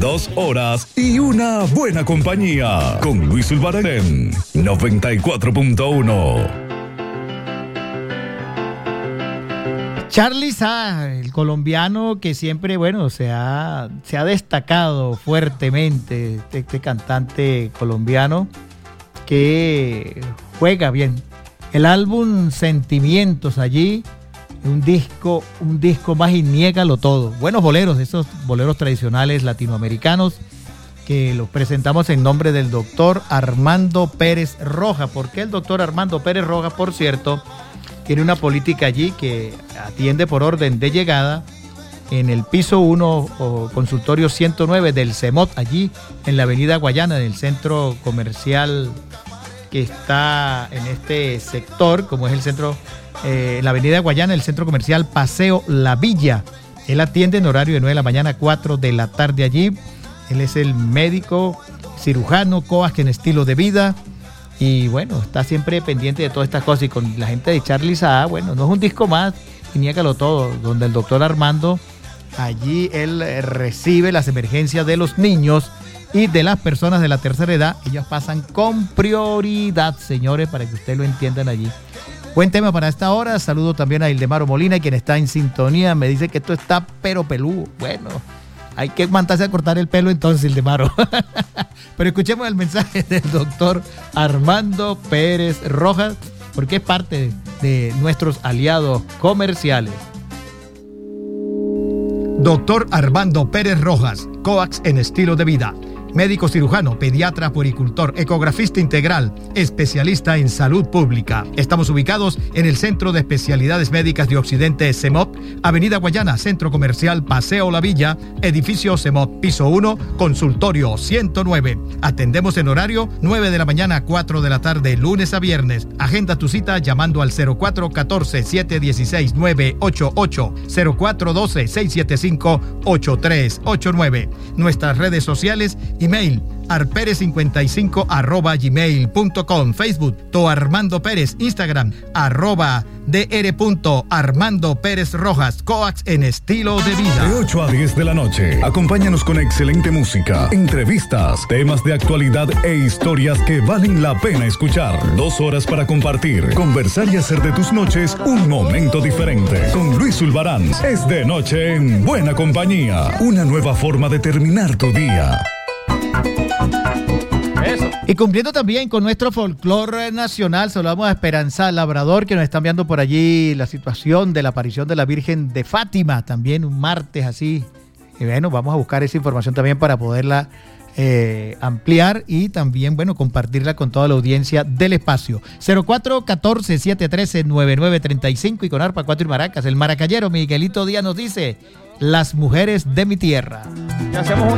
2 horas y una buena compañía. Con Luis Zulbarán en 94.1. Charly Sa, el colombiano que siempre, se ha destacado fuertemente, este cantante colombiano que juega bien. El álbum Sentimientos allí, un disco más y niégalo todo. Buenos boleros, esos boleros tradicionales latinoamericanos que los presentamos en nombre del doctor Armando Pérez Rojas. ¿Por qué el doctor Armando Pérez Rojas, por cierto, tiene una política allí que atiende por orden de llegada en el piso 1 o consultorio 109 del CEMOT, allí en la avenida Guayana, en el centro comercial que está en este sector, como es el centro, en la avenida Guayana, el centro comercial Paseo La Villa. Él atiende en horario de 9 de la mañana a 4 de la tarde allí. Él es el médico cirujano, COAX en estilo de vida. Y está siempre pendiente de todas estas cosas. Y con la gente de Charly Sa, no es un disco más y niégalo todo, donde el doctor Armando, allí él recibe las emergencias de los niños y de las personas de la tercera edad. Ellas pasan con prioridad, señores, para que ustedes lo entiendan allí. Buen tema para esta hora. Saludo también a Ildemaro Molina, quien está en sintonía. Me dice que esto está pero peludo. Hay que mandarse a cortar el pelo entonces, Ildemaro. Pero escuchemos el mensaje del doctor Armando Pérez Rojas, porque es parte de nuestros aliados comerciales. Doctor Armando Pérez Rojas, COAX en estilo de vida. Médico cirujano, pediatra, puericultor, ecografista integral, especialista en salud pública. Estamos ubicados en el Centro de Especialidades Médicas de Occidente, CEMOP, Avenida Guayana, Centro Comercial Paseo La Villa, edificio CEMOP, piso 1, consultorio 109. Atendemos en horario 9 de la mañana a 4 de la tarde, lunes a viernes. Agenda tu cita llamando al 0414-716-988, 0412-675-8389. Nuestras redes sociales, email arperez55@gmail.com, Facebook Armando Pérez, Instagram @dr.Armando Pérez Rojas, COAX en estilo de vida. De 8 a 10 de la noche, acompáñanos con excelente música, entrevistas, temas de actualidad e historias que valen la pena escuchar. 2 horas para compartir, conversar y hacer de tus noches un momento diferente. Con Luis Zulbarán, es de noche en buena compañía. Una nueva forma de terminar tu día. Eso. Y cumpliendo también con nuestro folclore nacional, saludamos a Esperanza Labrador, que nos está enviando por allí la situación de la aparición de la Virgen de Fátima, también un martes así. Y vamos a buscar esa información también para poderla ampliar y también, compartirla con toda la audiencia del espacio. 0414-713-9935 y con Arpa 4 y Maracas. El maracayero Miguelito Díaz nos dice: las mujeres de mi tierra. Ya hacemos